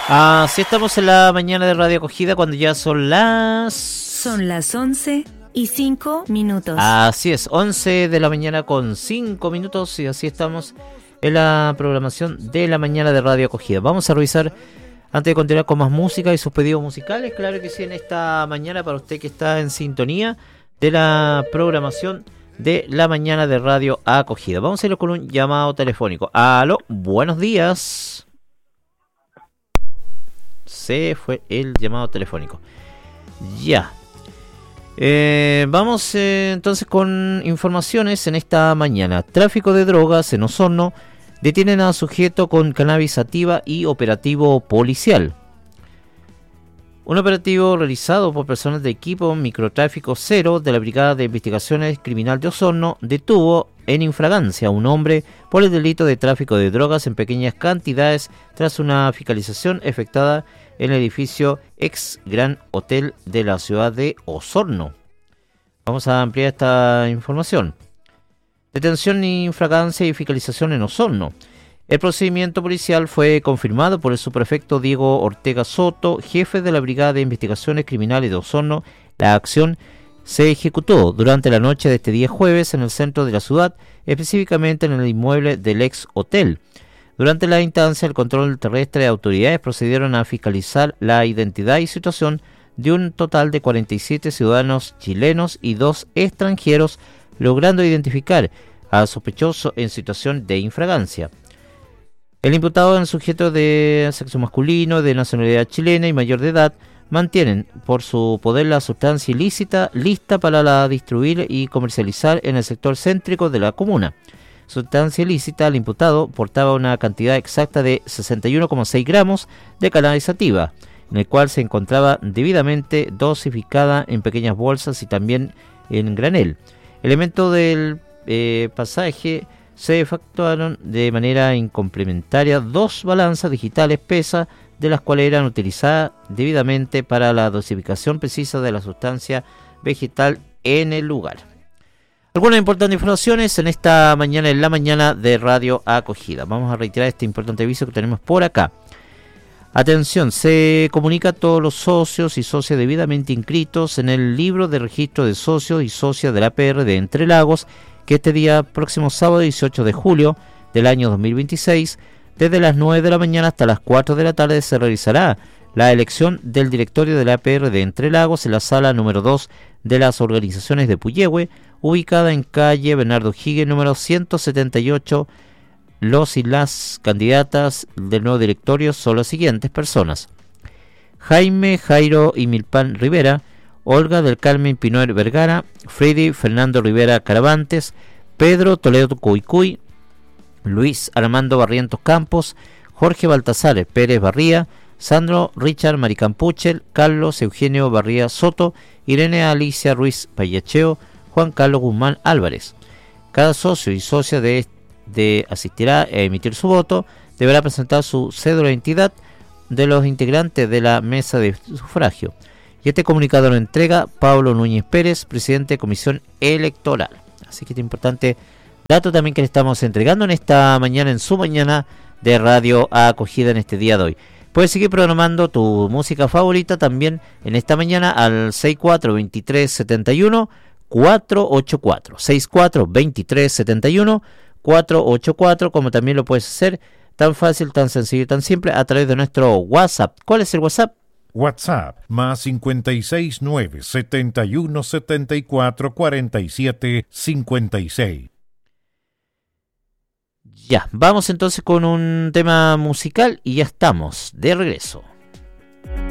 Así estamos en la mañana de Radio Acogida cuando ya son las... Son las 11:05. Así es, 11 de la mañana con 5 minutos y así estamos en la programación de la mañana de Radio Acogida. Vamos a revisar, antes de continuar con más música y sus pedidos musicales, claro que sí, en esta mañana para usted que está en sintonía de la programación de la mañana de Radio Acogida. Vamos a ir con un llamado telefónico. Aló, buenos días. Se fue el llamado telefónico. Ya. Vamos entonces con informaciones en esta mañana. Tráfico de drogas en Osorno. Detienen a sujeto con cannabis sativa y operativo policial. Un operativo realizado por personas de equipo Microtráfico Cero de la Brigada de Investigaciones Criminal de Osorno detuvo en infragancia a un hombre por el delito de tráfico de drogas en pequeñas cantidades tras una fiscalización efectuada en el edificio ex Gran Hotel de la ciudad de Osorno. Vamos a ampliar esta información. Detención, infragancia y fiscalización en Osorno. El procedimiento policial fue confirmado por el subprefecto Diego Ortega Soto, jefe de la Brigada de Investigaciones Criminales de Osorno. La acción se ejecutó durante la noche de este día jueves en el centro de la ciudad, específicamente en el inmueble del ex hotel. Durante la instancia, el control terrestre de autoridades procedieron a fiscalizar la identidad y situación de un total de 47 ciudadanos chilenos y 2 extranjeros, logrando identificar a sospechoso en situación de infragancia. El imputado es un sujeto de sexo masculino, de nacionalidad chilena y mayor de edad. Mantienen por su poder la sustancia ilícita lista para la distribuir y comercializar en el sector céntrico de la comuna. Sustancia ilícita, el imputado portaba una cantidad exacta de 61,6 gramos de cannabis sativa, en el cual se encontraba debidamente dosificada en pequeñas bolsas y también en granel. Elementos del pasaje se efectuaron de manera incomplementaria 2 balanzas digitales pesas, de las cuales eran utilizadas debidamente para la dosificación precisa de la sustancia vegetal en el lugar. Algunas importantes informaciones en esta mañana, en la mañana de Radio Acogida. Vamos a reiterar este importante aviso que tenemos por acá. Atención, se comunica a todos los socios y socias debidamente inscritos en el libro de registro de socios y socias de la APR de Entre Lagos, que este día próximo sábado 18 de julio del año 2026, desde las 9 de la mañana hasta las 4 de la tarde se realizará la elección del directorio de la APR de Entre Lagos en la sala número 2 de las organizaciones de Puyehue, ubicada en calle Bernardo Higgins número 178. Los y las candidatas del nuevo directorio son las siguientes personas: Jaime Jairo y Milpan Rivera, Olga del Carmen Pinoer Vergara, Freddy Fernando Rivera Caravantes, Pedro Toledo Cuicuy, Luis Armando Barrientos Campos, Jorge Baltasar Pérez Barría, Sandro Richard Maricampuchel, Carlos Eugenio Barría Soto, Irene Alicia Ruiz Payacheo, Juan Carlos Guzmán Álvarez. Cada socio y socia de asistirá a emitir su voto, deberá presentar su cédula de identidad de los integrantes de la mesa de sufragio. Y este comunicado lo entrega Pablo Núñez Pérez, presidente de Comisión Electoral. Así que este importante dato también que le estamos entregando en esta mañana, en su mañana de Radio Acogida en este día de hoy. Puedes seguir programando tu música favorita también en esta mañana al 642371 484, 642371 484, como también lo puedes hacer tan fácil, tan sencillo y tan simple a través de nuestro WhatsApp. ¿Cuál es el WhatsApp? WhatsApp más 569 71 74 47 56. Ya, vamos entonces con un tema musical y ya estamos de regreso.